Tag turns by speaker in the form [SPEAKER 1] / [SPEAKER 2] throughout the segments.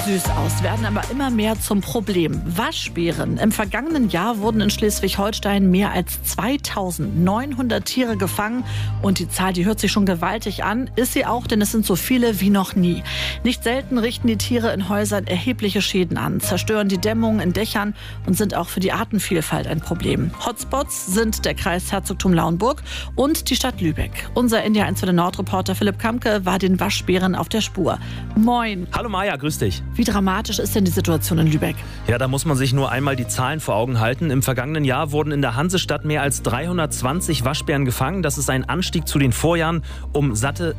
[SPEAKER 1] süß aus, werden aber immer mehr zum Problem. Waschbären. Im vergangenen Jahr wurden in Schleswig-Holstein mehr als 2900 Tiere gefangen. Und die Zahl, die hört sich schon gewaltig an. Ist sie auch, denn es sind so viele wie noch nie. Nicht selten richten die Tiere in Häusern erhebliche Schäden an, zerstören die Dämmungen in Dächern und sind auch für die Artenvielfalt ein Problem. Hotspots sind der Kreis Herzogtum Lauenburg und die Stadt Lübeck. Unser NDR 1 Nord-Reporter Philipp Kamke war den Waschbären auf der Spur. Moin.
[SPEAKER 2] Hallo Maja, grüß dich.
[SPEAKER 1] Wie dramatisch ist denn die Situation in Lübeck?
[SPEAKER 2] Ja, da muss man sich nur einmal die Zahlen vor Augen halten. Im vergangenen Jahr wurden in der Hansestadt mehr als 320 Waschbären gefangen. Das ist ein Anstieg zu den Vorjahren um satte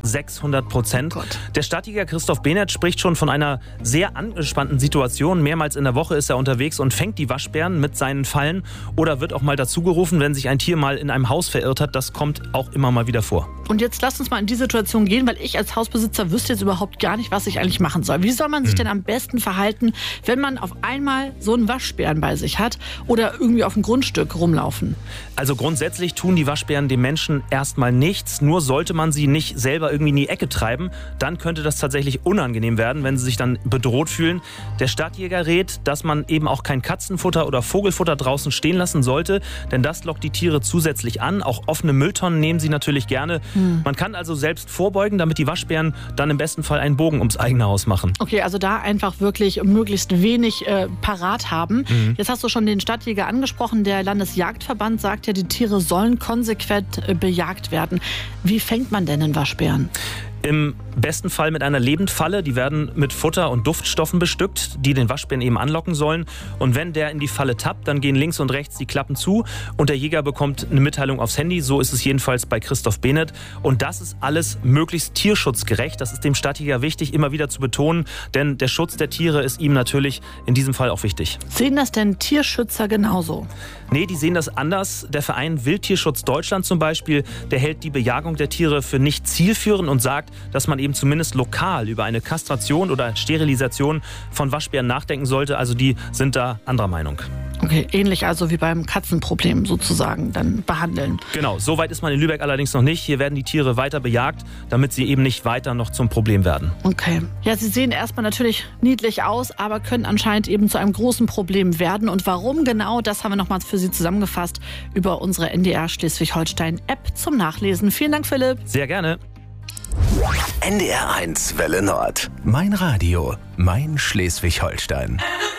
[SPEAKER 2] 600%. Der Stadtjäger Christoph Behnert spricht schon von einer sehr angespannten Situation. Mehrmals in der Woche ist er unterwegs und fängt die Waschbären mit seinen Fallen oder wird auch mal dazugerufen, wenn sich ein Tier mal in einem Haus verirrt hat. Das kommt auch immer mal wieder vor.
[SPEAKER 1] Und jetzt lasst uns mal in die Situation gehen, weil ich als Hausbesitzer wüsste jetzt überhaupt gar nicht, was ich eigentlich machen soll. Wie soll man sich denn am besten verhalten, wenn man auf einmal so einen Waschbären bei sich hat oder irgendwie auf dem Grundstück rumlaufen?
[SPEAKER 2] Also grundsätzlich tun die Waschbären dem Menschen erstmal nichts. Nur sollte man sie nicht selber irgendwie in die Ecke treiben, dann könnte das tatsächlich unangenehm werden, wenn sie sich dann bedroht fühlen. Der Stadtjäger rät, dass man eben auch kein Katzenfutter oder Vogelfutter draußen stehen lassen sollte, denn das lockt die Tiere zusätzlich an. Auch offene Mülltonnen nehmen sie natürlich gerne. Man kann also selbst vorbeugen, damit die Waschbären dann im besten Fall einen Bogen ums eigene Haus machen.
[SPEAKER 1] Okay, also da einfach wirklich möglichst wenig parat haben. Jetzt hast du schon den Stadtjäger angesprochen. Der Landesjagdverband sagt ja, die Tiere sollen konsequent bejagt werden. Wie fängt man denn einen Waschbären?
[SPEAKER 2] Im besten Fall mit einer Lebendfalle. Die werden mit Futter und Duftstoffen bestückt, die den Waschbären eben anlocken sollen. Und wenn der in die Falle tappt, dann gehen links und rechts die Klappen zu und der Jäger bekommt eine Mitteilung aufs Handy. So ist es jedenfalls bei Christoph Behnert. Und das ist alles möglichst tierschutzgerecht. Das ist dem Stadtjäger wichtig, immer wieder zu betonen, denn der Schutz der Tiere ist ihm natürlich in diesem Fall auch wichtig.
[SPEAKER 1] Sehen das denn Tierschützer genauso?
[SPEAKER 2] Nee, die sehen das anders. Der Verein Wildtierschutz Deutschland zum Beispiel, der hält die Bejagung der Tiere für nicht zielführend und sagt, dass man eben zumindest lokal über eine Kastration oder Sterilisation von Waschbären nachdenken sollte. Also die sind da anderer Meinung.
[SPEAKER 1] Okay, ähnlich also wie beim Katzenproblem sozusagen dann behandeln.
[SPEAKER 2] Genau, so weit ist man in Lübeck allerdings noch nicht. Hier werden die Tiere weiter bejagt, damit sie eben nicht weiter noch zum Problem werden.
[SPEAKER 1] Okay. Ja, sie sehen erstmal natürlich niedlich aus, aber können anscheinend eben zu einem großen Problem werden. Und warum genau, das haben wir nochmal für Sie zusammengefasst über unsere NDR Schleswig-Holstein-App zum Nachlesen. Vielen Dank, Philipp.
[SPEAKER 2] Sehr gerne.
[SPEAKER 3] NDR 1 Welle Nord. Mein Radio, mein Schleswig-Holstein.